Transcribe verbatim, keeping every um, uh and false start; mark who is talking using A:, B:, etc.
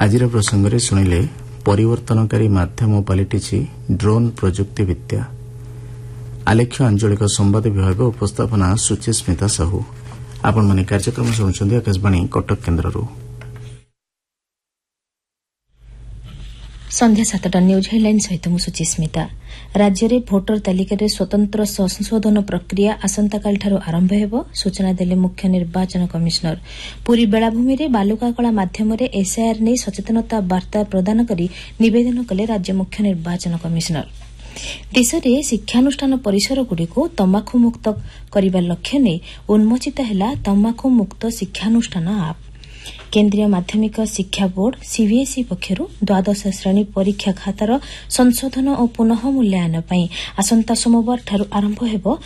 A: ଆଜିର ପ୍ରସଙ୍ଗରେ ଶୁଣିଲେ ପରିବର୍ତ୍ତନକାରୀ ମାଧ୍ୟମ ପାଲଟିଛି ଡ୍ରୋନ୍ ପ୍ରଯୁକ୍ତିବିଦ୍ୟା। ଆଲେଖ୍ୟ ଆଞ୍ଚଳିକ ସମ୍ବାଦ ବିଭାଗ ଉପସ୍ଥାପନା ସୁଚିସ୍ମିତା ସାହୁ। ଆପଣମାନେ କାର୍ଯ୍ୟକ୍ରମ ଶୁଣୁଛନ୍ତି ଆକାଶବାଣୀ କଟକ କେନ୍ଦ୍ରରୁ।
B: ସନ୍ଧ୍ୟା ସାତଟା ନ୍ୟୁଜ୍ ହେଡଲାଇନ୍ ସହିତ ମୁଁ ସୁଚିସ୍ମିତା। ରାଜ୍ୟରେ ଭୋଟର ତାଲିକାରେ ସ୍ୱତନ୍ତ୍ର ସଂଶୋଧନ ପ୍ରକ୍ରିୟା ଆସନ୍ତାକାଲିଠାରୁ ଆରମ୍ଭ ହେବ, ସୂଚନା ଦେଲେ ମୁଖ୍ୟ ନିର୍ବାଚନ କମିଶନର। ପୁରୀ ବେଳାଭୂମିରେ ବାଲୁକା କଳା ମାଧ୍ୟମରେ ଏସ୍ଆଇଆର୍ ନେଇ ସଚେତନତା ବାର୍ତ୍ତା ପ୍ରଦାନ କରି ନିବେଦନ କଲେ ରାଜ୍ୟ ମୁଖ୍ୟ ନିର୍ବାଚନ କମିଶନର। ଦେଶରେ ଶିକ୍ଷାନୁଷ୍ଠାନ ପରିସରଗୁଡ଼ିକୁ ତମାଖୁମୁକ୍ତ କରିବା ଲକ୍ଷ୍ୟ ନେଇ ଉନ୍ମୋଚିତ ହେଲା ତମାଖୁମୁକ୍ତ ଶିକ୍ଷାନୁଷ୍ଠାନ ଆପ୍। କେନ୍ଦ୍ରୀୟ ମାଧ୍ୟମିକ ଶିକ୍ଷା ବୋର୍ଡ ସିବିଏସ୍ଇ ପକ୍ଷରୁ ଦ୍ୱାଦଶ ଶ୍ରେଣୀ ପରୀକ୍ଷା ଖାତାର ସଂଶୋଧନ ଓ ପୁନଃ ମୂଲ୍ୟାୟନ ପାଇଁ ଆସନ୍ତା ସୋମବାରଠାରୁ ଆରମ୍ଭ ହେବ